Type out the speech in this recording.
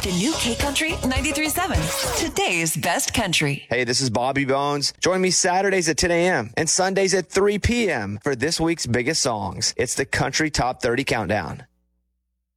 The new K Country 93.7. Today's best country. Hey, this is Bobby Bones. Join me Saturdays at 10 a.m. and Sundays at 3 p.m. for this week's biggest songs. It's the Country Top 30 Countdown.